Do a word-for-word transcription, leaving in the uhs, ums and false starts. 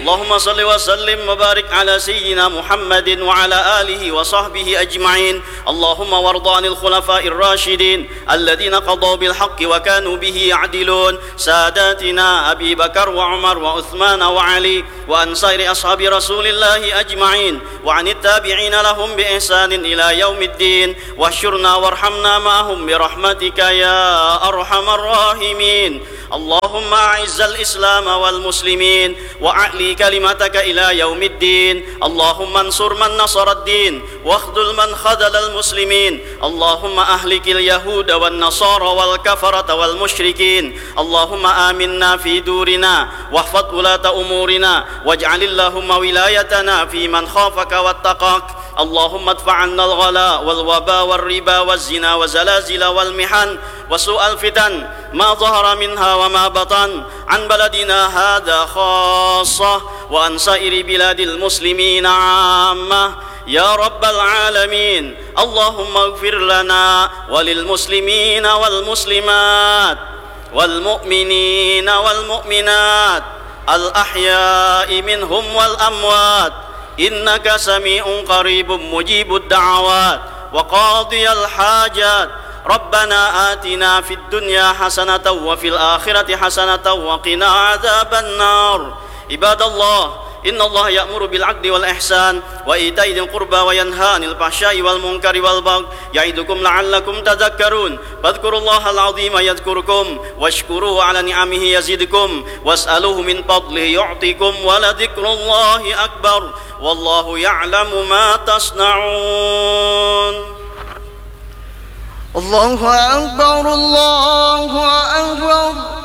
اللهم صل وسلم وبارك على سيدنا محمد وعلى آله وصحبه أجمعين. اللهم وارض عن الخلفاء الراشدين الذين قضوا بالحق وكانوا به يعدلون، ساداتنا أبي بكر وعمر وعثمان وعلي، وعن سائر أصحاب رسول الله أجمعين، وعن التابعين لهم بإحسان إلى يوم الدين، واحشرنا وارحمنا معهم برحمتك يا أرحم الراحمين. اللهم أعز الإسلام والمسلمين وأعلي كلمتك إلى يوم الدين. اللهم انصر من نصر الدين واخذل من خذل المسلمين. اللهم أهلك اليهود والنصارى والكفرة والمشركين. اللهم آمنا في دورنا واحفظ ولاة أمورنا، واجعل اللهم ولايتنا في من خافك واتقاك. اللهم ادفع عنا الغلاء والوباء والربا والزنا والزلازل والمحن وسوء الفتن ما ظهر منها وما بطن عن بلدنا هذا خاصة وعن سائر بلاد المسلمين عامة يا رب العالمين. اللهم اغفر لنا وللمسلمين والمسلمات والمؤمنين والمؤمنات الأحياء منهم والأموات، إنك سميع قريب مجيب الدعوات وقاضي الحاجات. ربنا آتنا في الدنيا حسنة وفي الآخرة حسنة وقنا عذاب النار. عباد الله، إن الله يأمر بالعدل والإحسان وإيتاء ذي القربى وينهى عن الفحشاء والمنكر والبغي يعظكم لعلكم تذكرون. فاذكروا الله العظيم يذكركم واشكروه على نعمه يزدكم واسألوه من فضله يعطيكم ولذكر الله أكبر والله يعلم ما تصنعون. الله أكبر الله أكبر.